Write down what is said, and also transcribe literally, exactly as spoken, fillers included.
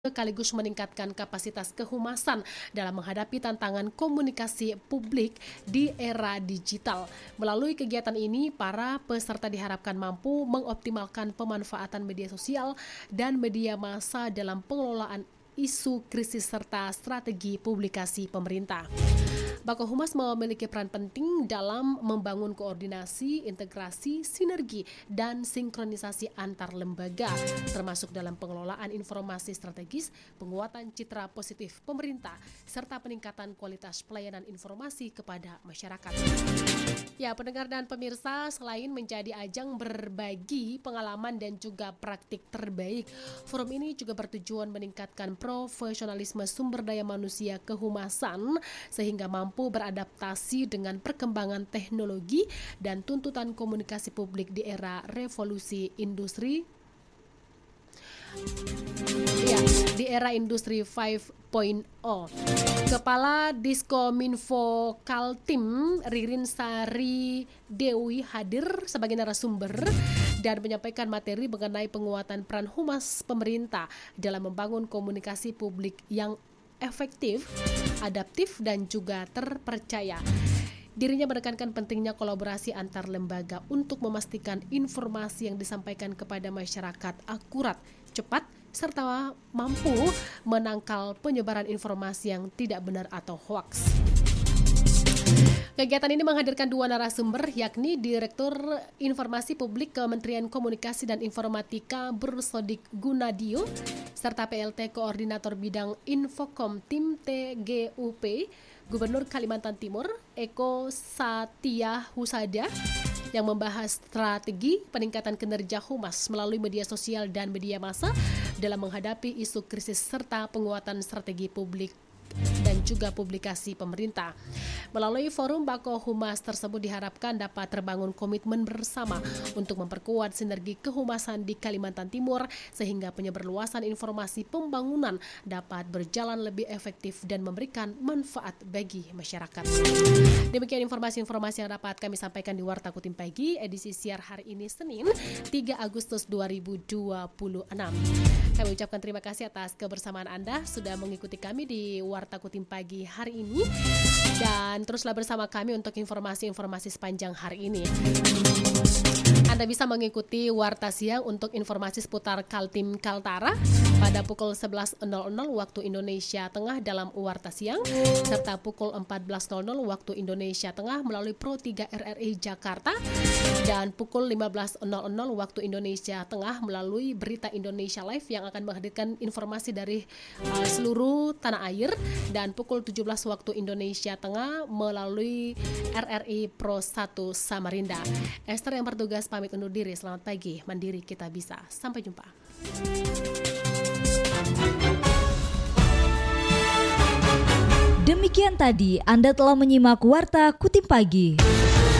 sekaligus meningkatkan kapasitas kehumasan dalam menghadapi tantangan komunikasi publik di era digital. Melalui kegiatan ini, para peserta diharapkan mampu mengoptimalkan pemanfaatan media sosial dan media massa dalam pengelolaan isu krisis serta strategi publikasi pemerintah. Bako Humas memiliki peran penting dalam membangun koordinasi, integrasi, sinergi, dan sinkronisasi antar lembaga, termasuk dalam pengelolaan informasi strategis, penguatan citra positif pemerintah, serta peningkatan kualitas pelayanan informasi kepada masyarakat. Ya, pendengar dan pemirsa, selain menjadi ajang berbagi pengalaman dan juga praktik terbaik, forum ini juga bertujuan meningkatkan profesionalisme sumber daya manusia kehumasan sehingga mampu beradaptasi dengan perkembangan teknologi dan tuntutan komunikasi publik di era revolusi industri ya, di era industri lima titik nol. Kepala Diskominfo Kaltim Ririn Sari Dewi hadir sebagai narasumber dan menyampaikan materi mengenai penguatan peran humas pemerintah dalam membangun komunikasi publik yang efektif, adaptif, dan juga terpercaya. Dirinya menekankan pentingnya kolaborasi antar lembaga untuk memastikan informasi yang disampaikan kepada masyarakat akurat, cepat, serta mampu menangkal penyebaran informasi yang tidak benar atau hoaks. Kegiatan ini menghadirkan dua narasumber, yakni Direktur Informasi Publik Kementerian Komunikasi dan Informatika Bursodik Gunadio, serta P L T Koordinator Bidang Infokom Tim T G U P, Gubernur Kalimantan Timur, Eko Satya Husada, yang membahas strategi peningkatan kinerja humas melalui media sosial dan media massa dalam menghadapi isu krisis serta penguatan strategi publik dan juga publikasi pemerintah. Melalui forum Bako Humas tersebut diharapkan dapat terbangun komitmen bersama untuk memperkuat sinergi kehumasan di Kalimantan Timur sehingga penyebarluasan informasi pembangunan dapat berjalan lebih efektif dan memberikan manfaat bagi masyarakat. Demikian informasi-informasi yang dapat kami sampaikan di Warta Kutim Pagi edisi siar hari ini Senin tiga Agustus dua ribu dua puluh enam. Kami ucapkan terima kasih atas kebersamaan Anda sudah mengikuti kami di Warta Kutim Pagi hari ini, dan teruslah bersama kami untuk informasi-informasi sepanjang hari ini. Anda bisa mengikuti Warta Siang untuk informasi seputar Kaltim Kaltara pada pukul sebelas waktu Indonesia Tengah dalam Warta Siang, serta pukul empat belas waktu Indonesia Tengah melalui Pro tiga R R I Jakarta, dan pukul lima belas waktu Indonesia Tengah melalui Berita Indonesia Live yang akan menghadirkan informasi dari uh, seluruh tanah air, dan pukul tujuh belas waktu Indonesia Tengah melalui R R I Pro satu Samarinda. Esther yang bertugas pamit undur diri. Selamat pagi, mandiri kita bisa. Sampai jumpa. Demikian tadi Anda telah menyimak Warta Kutim Pagi.